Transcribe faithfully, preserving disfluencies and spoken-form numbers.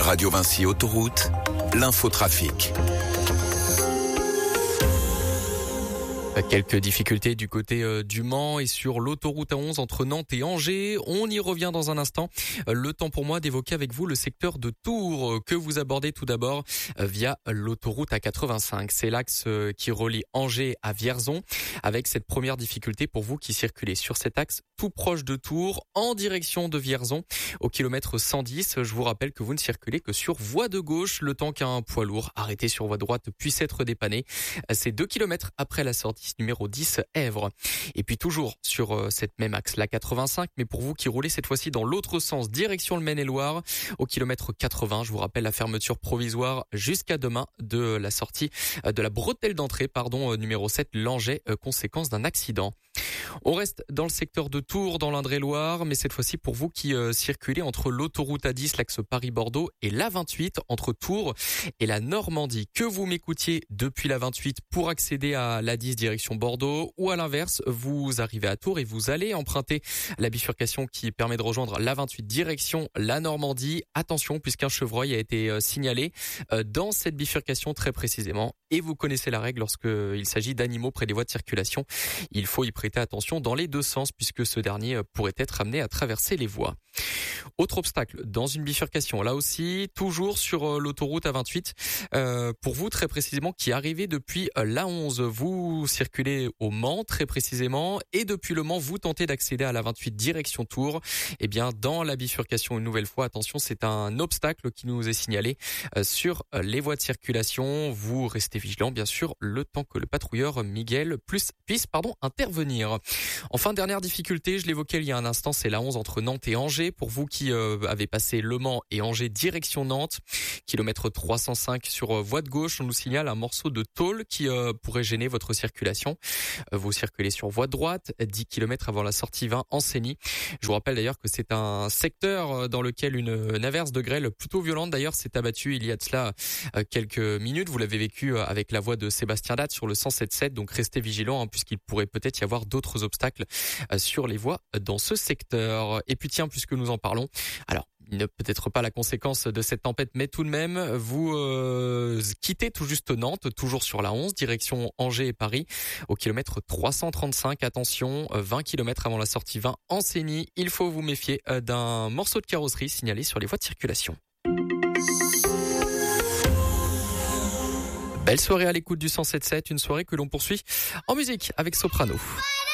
Radio Vinci Autoroute, l'infotrafic. Quelques difficultés du côté euh, du Mans et sur l'autoroute A onze entre Nantes et Angers. On y revient dans un instant. Le temps pour moi d'évoquer avec vous le secteur de Tours que vous abordez tout d'abord euh, via l'autoroute A quatre-vingt-cinq. C'est l'axe euh, qui relie Angers à Vierzon avec cette première difficulté pour vous qui circulez sur cet axe tout proche de Tours en direction de Vierzon au kilomètre cent dix. Je vous rappelle que vous ne circulez que sur voie de gauche le temps qu'un poids lourd arrêté sur voie droite puisse être dépanné. C'est deux kilomètres après la sortie numéro dix Èvres. Et puis toujours sur euh, cette même axe, la quatre-vingt-cinq, mais pour vous qui roulez cette fois-ci dans l'autre sens, direction le Maine-et-Loire, au kilomètre quatre-vingts, je vous rappelle la fermeture provisoire jusqu'à demain de la sortie euh, de la bretelle d'entrée, pardon, euh, numéro sept, Langeais, euh, conséquence d'un accident. On reste dans le secteur de Tours, dans l'Indre-et-Loire, mais cette fois-ci pour vous qui euh, circulez entre l'autoroute A dix, l'axe Paris-Bordeaux, et l'A vingt-huit, entre Tours et la Normandie. Que vous m'écoutiez depuis la vingt-huit pour accéder à l'A dix direction Bordeaux, ou à l'inverse, vous arrivez à Tours et vous allez emprunter la bifurcation qui permet de rejoindre l'A vingt-huit direction la Normandie. Attention, puisqu'un chevreuil a été euh, signalé euh, dans cette bifurcation très précisément. Et vous connaissez la règle lorsqu'il s'agit d'animaux près des voies de circulation. Il faut y prêter attention dans les deux sens puisque ce dernier pourrait être amené à traverser les voies. Autre obstacle dans une bifurcation, là aussi, toujours sur l'autoroute A vingt-huit. Euh, pour vous, très précisément, qui arrivez depuis l'A onze, vous circulez au Mans, très précisément, et depuis le Mans, vous tentez d'accéder à l'A vingt-huit direction Tours. Eh bien, dans la bifurcation, une nouvelle fois, attention, c'est un obstacle qui nous est signalé euh, sur les voies de circulation. Vous restez vigilant, bien sûr, le temps que le patrouilleur Miguel plus, puisse pardon, intervenir. Enfin, dernière difficulté, je l'évoquais il y a un instant, c'est l'A onze entre Nantes et Angers. Pour vous qui euh, avez passé Le Mans et Angers direction Nantes, kilomètre trois cent cinq sur euh, voie de gauche, on nous signale un morceau de tôle qui euh, pourrait gêner votre circulation. Euh, vous circulez sur voie droite, dix kilomètres avant la sortie vingt Ancenis. Je vous rappelle d'ailleurs que c'est un secteur dans lequel une, une averse de grêle plutôt violente d'ailleurs s'est abattue il y a de cela euh, quelques minutes. Vous l'avez vécu avec la voie de Sébastien Date sur le cent sept sept, donc restez vigilants hein, puisqu'il pourrait peut-être y avoir d'autres obstacles euh, sur les voies dans ce secteur. Et puis tiens, puisque nous en parlons, alors ne peut-être pas la conséquence de cette tempête, mais tout de même, vous euh, quittez tout juste Nantes, toujours sur la onze, direction Angers et Paris, au kilomètre trois cent trente-cinq. Attention, vingt kilomètres avant la sortie vingt Ancenis, il faut vous méfier d'un morceau de carrosserie signalé sur les voies de circulation. Belle soirée à l'écoute du cent sept sept, une soirée que l'on poursuit en musique avec Soprano.